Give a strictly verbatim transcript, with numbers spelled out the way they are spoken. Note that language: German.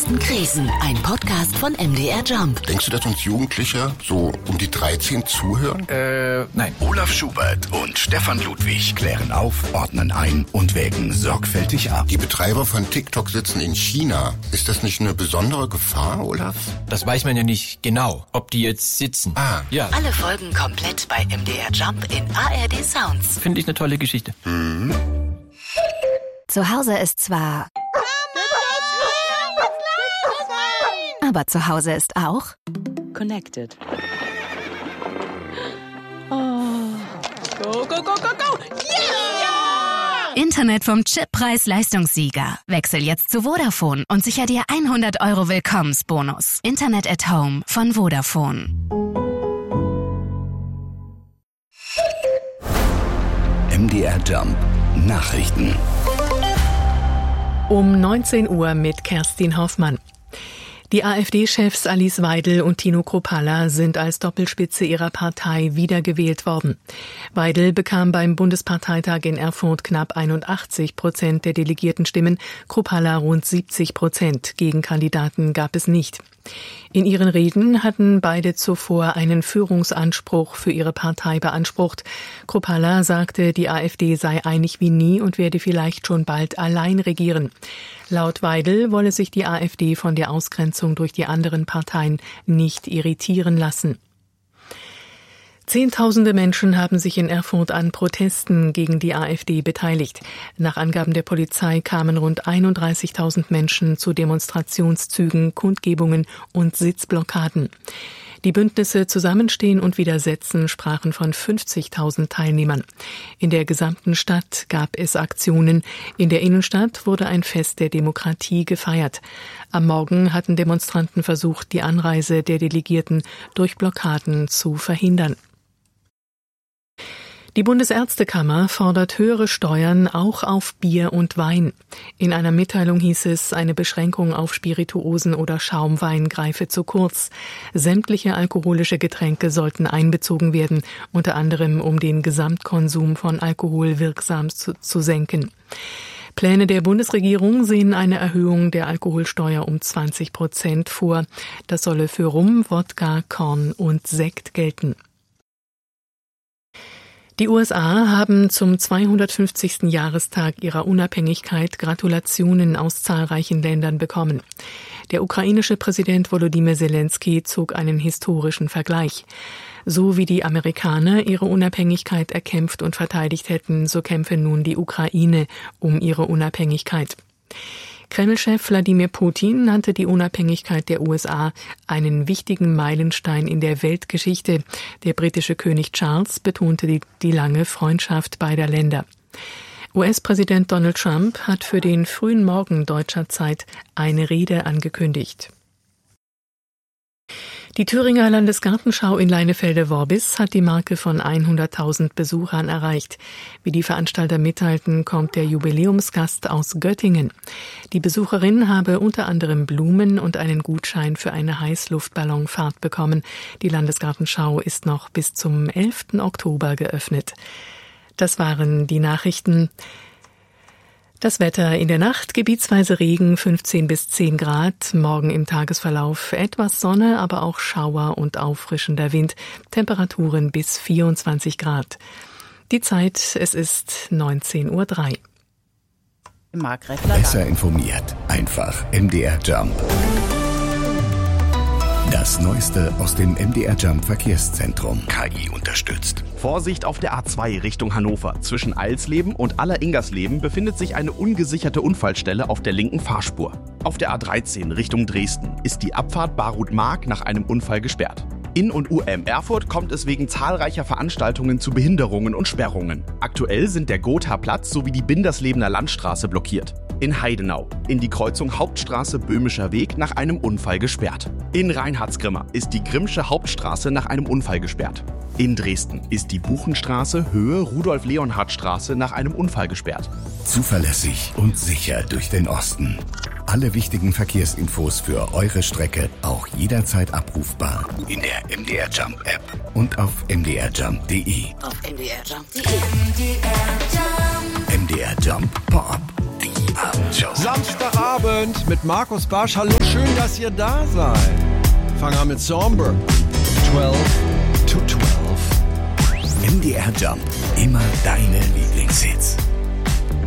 größten Krisen. Ein Podcast von M D R Jump. Denkst du, dass uns Jugendliche so um die dreizehn zuhören? Äh, nein. Olaf Schubert und Stefan Ludwig klären auf, ordnen ein und wägen sorgfältig ab. Die Betreiber von TikTok sitzen in China. Ist das nicht eine besondere Gefahr, Olaf? Das weiß man ja nicht genau, ob die jetzt sitzen. Ah. Ja. Alle Folgen komplett bei M D R Jump in A R D Sounds. Finde ich eine tolle Geschichte. Mhm. Zu Hause ist zwar... Aber zu Hause ist auch... Connected. Oh. Go, go, go, go, go! Yeah! Internet vom Chip Preis-Leistungssieger. Wechsel jetzt zu Vodafone und sicher dir hundert Euro Willkommensbonus. Internet at Home von Vodafone. M D R Jump Nachrichten. Um neunzehn Uhr mit Kerstin Hoffmann. Die AfD-Chefs Alice Weidel und Tino Kruppalla sind als Doppelspitze ihrer Partei wiedergewählt worden. Weidel bekam beim Bundesparteitag in Erfurt knapp einundachtzig Prozent der Delegiertenstimmen, Kruppalla rund siebzig Prozent. Gegenkandidaten gab es nicht. In ihren Reden hatten beide zuvor einen Führungsanspruch für ihre Partei beansprucht. Kruppalla sagte, die AfD sei einig wie nie und werde vielleicht schon bald allein regieren. Laut Weidel wolle sich die AfD von der Ausgrenzung durch die anderen Parteien nicht irritieren lassen. Zehntausende Menschen haben sich in Erfurt an Protesten gegen die AfD beteiligt. Nach Angaben der Polizei kamen rund einunddreißigtausend Menschen zu Demonstrationszügen, Kundgebungen und Sitzblockaden. Die Bündnisse Zusammenstehen und Widersetzen sprachen von fünfzigtausend Teilnehmern. In der gesamten Stadt gab es Aktionen. In der Innenstadt wurde ein Fest der Demokratie gefeiert. Am Morgen hatten Demonstranten versucht, die Anreise der Delegierten durch Blockaden zu verhindern. Die Bundesärztekammer fordert höhere Steuern auch auf Bier und Wein. In einer Mitteilung hieß es, eine Beschränkung auf Spirituosen oder Schaumwein greife zu kurz. Sämtliche alkoholische Getränke sollten einbezogen werden, unter anderem um den Gesamtkonsum von Alkohol wirksam zu, zu senken. Pläne der Bundesregierung sehen eine Erhöhung der Alkoholsteuer um zwanzig Prozent vor. Das solle für Rum, Wodka, Korn und Sekt gelten. Die U S A haben zum zweihundertfünfzigsten Jahrestag ihrer Unabhängigkeit Gratulationen aus zahlreichen Ländern bekommen. Der ukrainische Präsident Volodymyr Zelensky zog einen historischen Vergleich. So wie die Amerikaner ihre Unabhängigkeit erkämpft und verteidigt hätten, so kämpfe nun die Ukraine um ihre Unabhängigkeit. Kreml-Chef Wladimir Putin nannte die Unabhängigkeit der U S A einen wichtigen Meilenstein in der Weltgeschichte. Der britische König Charles betonte die, die lange Freundschaft beider Länder. U S-Präsident Donald Trump hat für den frühen Morgen deutscher Zeit eine Rede angekündigt. Die Thüringer Landesgartenschau in Leinefelde-Worbis hat die Marke von hunderttausend Besuchern erreicht. Wie die Veranstalter mitteilten, kommt der Jubiläumsgast aus Göttingen. Die Besucherin habe unter anderem Blumen und einen Gutschein für eine Heißluftballonfahrt bekommen. Die Landesgartenschau ist noch bis zum elften Oktober geöffnet. Das waren die Nachrichten. Das Wetter in der Nacht, gebietsweise Regen, fünfzehn bis zehn Grad. Morgen im Tagesverlauf etwas Sonne, aber auch Schauer und auffrischender Wind. Temperaturen bis vierundzwanzig Grad. Die Zeit, es ist neunzehn Uhr drei. Besser informiert. Einfach M D R Jump. Das Neueste aus dem M D R Jump Verkehrszentrum. K I unterstützt. Vorsicht auf der A zwei Richtung Hannover. Zwischen Eilsleben und Alleringersleben befindet sich eine ungesicherte Unfallstelle auf der linken Fahrspur. Auf der A dreizehn Richtung Dresden ist die Abfahrt Barut-Mark nach einem Unfall gesperrt. In und U M Erfurt kommt es wegen zahlreicher Veranstaltungen zu Behinderungen und Sperrungen. Aktuell sind der Gotha-Platz sowie die Binderslebener Landstraße blockiert. In Heidenau in die Kreuzung Hauptstraße Böhmischer Weg nach einem Unfall gesperrt. In Reinhardsgrimma ist die Grimmsche Hauptstraße nach einem Unfall gesperrt. In Dresden ist die Buchenstraße Höhe Rudolf-Leonhardt-Straße nach einem Unfall gesperrt. Zuverlässig und sicher durch den Osten. Alle wichtigen Verkehrsinfos für eure Strecke auch jederzeit abrufbar in der M D R Jump App und auf m d r jump punkt d e. Auf m d r jump punkt d e. M D R Jump. M D R Jump Pop-up. Die Abendshow. Samstagabend mit Markus Barsch. Hallo, schön, dass ihr da seid. Fangen an mit Somber. zwölf to zwölf. M D R Jump. Immer deine Lieblingshits.